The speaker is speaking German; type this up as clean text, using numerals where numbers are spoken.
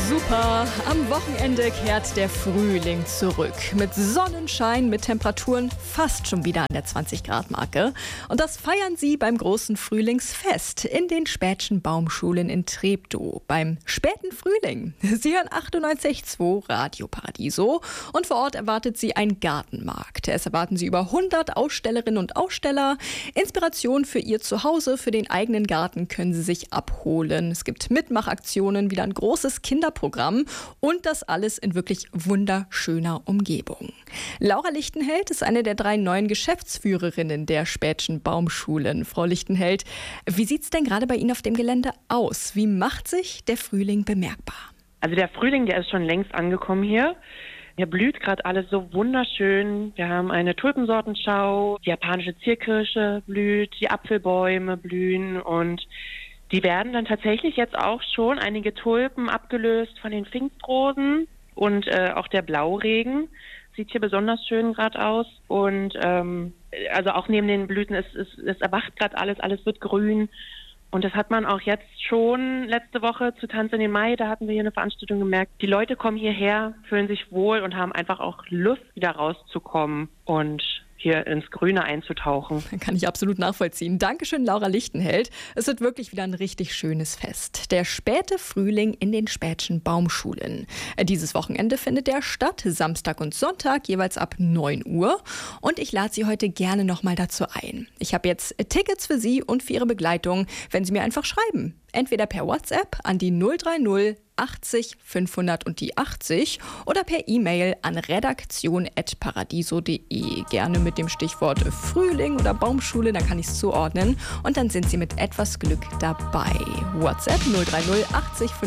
Super, am Wochenende kehrt der Frühling zurück. Mit Sonnenschein, mit Temperaturen fast schon wieder an der 20-Grad-Marke. Und das feiern sie beim großen Frühlingsfest in den Späthschen Baumschulen in Treptow. Beim späten Frühling. Sie hören 98,2 Radio Paradiso. Und vor Ort erwartet sie ein Gartenmarkt. Es erwarten sie über 100 Ausstellerinnen und Aussteller. Inspiration für ihr Zuhause, für den eigenen Garten können sie sich abholen. Es gibt Mitmachaktionen, wieder ein großes Kinderprogramm und das alles in wirklich wunderschöner Umgebung. Laura Lichtenheld ist eine der 3 neuen Geschäftsführerinnen der Späthschen Baumschulen. Frau Lichtenheld, wie sieht es denn gerade bei Ihnen auf dem Gelände aus? Wie macht sich der Frühling bemerkbar? Also der Frühling, der ist schon längst angekommen hier. Hier blüht gerade alles so wunderschön. Wir haben eine Tulpensortenschau, die japanische Zierkirsche blüht, die Apfelbäume blühen und die werden dann tatsächlich jetzt auch schon einige Tulpen abgelöst von den Pfingstrosen und auch der Blauregen sieht hier besonders schön gerade aus. Und also auch neben den Blüten, es erwacht gerade alles wird grün. Und das hat man auch jetzt schon letzte Woche zu Tanz in den Mai, da hatten wir hier eine Veranstaltung gemerkt. Die Leute kommen hierher, fühlen sich wohl und haben einfach auch Lust, wieder rauszukommen und hier ins Grüne einzutauchen. Kann ich absolut nachvollziehen. Dankeschön, Laura Lichtenheld. Es wird wirklich wieder ein richtig schönes Fest. Der späte Frühling in den Späthschen Baumschulen. Dieses Wochenende findet der statt, Samstag und Sonntag, jeweils ab 9 Uhr. Und ich lade Sie heute gerne nochmal dazu ein. Ich habe jetzt Tickets für Sie und für Ihre Begleitung, wenn Sie mir einfach schreiben. Entweder per WhatsApp an die 030 80 500 und die 80 oder per E-Mail an redaktion@paradiso.de. Gerne mit dem Stichwort Frühling oder Baumschule, dann kann ich es zuordnen und dann sind Sie mit etwas Glück dabei. WhatsApp 030 80